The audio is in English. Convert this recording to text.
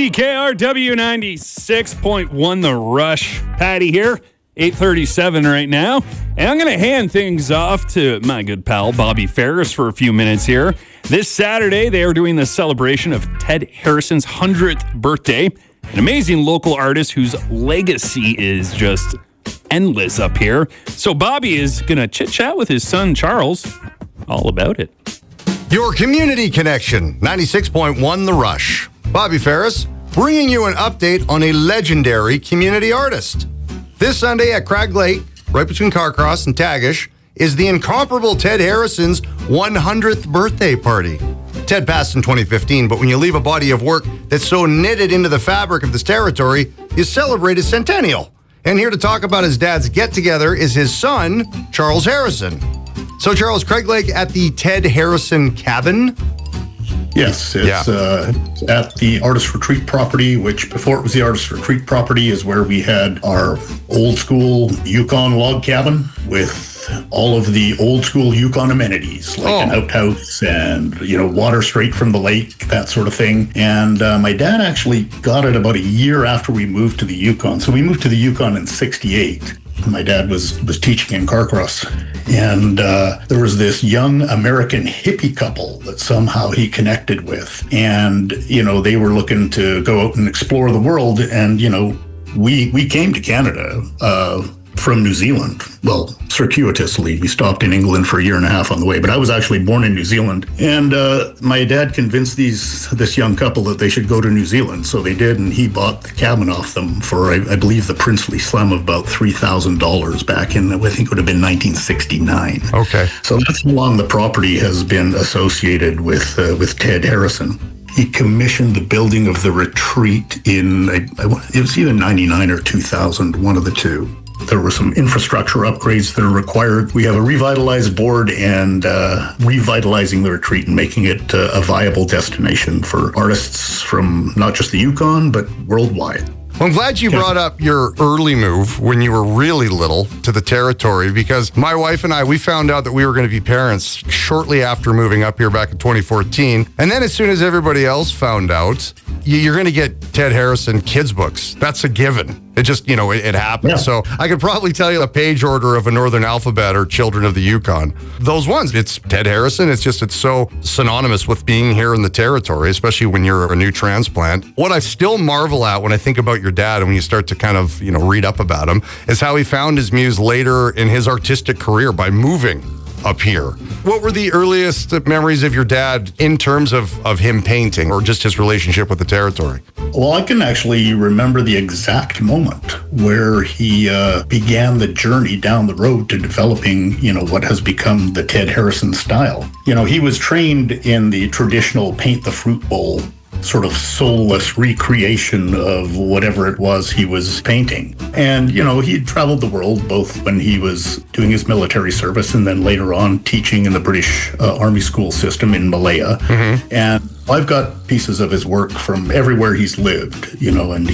CKRW 96.1 The Rush. Patty here, 8:37 right now. And I'm going to hand things off to my good pal, Bobby Ferris, for a few minutes here. This Saturday, they are doing the celebration of Ted Harrison's 100th birthday. An amazing local artist whose legacy is just endless up here. So Bobby is going to chit-chat with his son, Charles, all about it. Your Community Connection, 96.1 The Rush. Bobby Ferris, bringing you an update on a legendary community artist. This Sunday at Crag Lake, right between Carcross and Tagish, is the incomparable Ted Harrison's 100th birthday party. Ted passed in 2015, but when you leave a body of work that's so knitted into the fabric of this territory, you celebrate his centennial. And here to talk about his dad's get-together is his son, Charles Harrison. So, Charles, Craig Lake at the Ted Harrison Cabin? Yes, it's at the Artist Retreat property, which before it was the Artist Retreat property is where we had our old school Yukon log cabin with all of the old school Yukon amenities, like an outhouse and, water straight from the lake, that sort of thing. And my dad actually got it about a year after we moved to the Yukon. So we moved to the Yukon in 1968. My dad was teaching in Carcross, and there was this young American hippie couple that somehow he connected with. And, they were looking to go out and explore the world. And, we came to Canada from New Zealand. Well, circuitously, we stopped in England for a year and a half on the way, but I was actually born in New Zealand. And my dad convinced this young couple that they should go to New Zealand. So they did, and he bought the cabin off them for, I believe, the princely sum of about $3,000 back in, I think it would have been 1969. Okay. So that's how long the property has been associated with Ted Harrison. He commissioned the building of the retreat in, it was either 99 or 2000, one of the two. There were some infrastructure upgrades that are required. We have a revitalized board and revitalizing the retreat and making it a viable destination for artists from not just the Yukon, but worldwide. Well, I'm glad you brought up your early move when you were really little to the territory, because my wife and I, we found out that we were going to be parents shortly after moving up here back in 2014. And then as soon as everybody else found out, you're going to get Ted Harrison kids books. That's a given. It just, it happens. Yeah. So I could probably tell you the page order of a Northern Alphabet or Children of the Yukon. Those ones, it's Ted Harrison. It's so synonymous with being here in the territory, especially when you're a new transplant. What I still marvel at when I think about your dad and when you start to kind of, read up about him is how he found his muse later in his artistic career by moving up here. What were the earliest memories of your dad in terms of him painting or just his relationship with the territory? Well, I can actually remember the exact moment where he began the journey down the road to developing, what has become the Ted Harrison style. He was trained in the traditional paint the fruit bowl sort of soulless recreation of whatever it was he was painting. And, he had traveled the world both when he was doing his military service and then later on teaching in the British Army school system in Malaya. Mm-hmm. And I've got pieces of his work from everywhere he's lived, and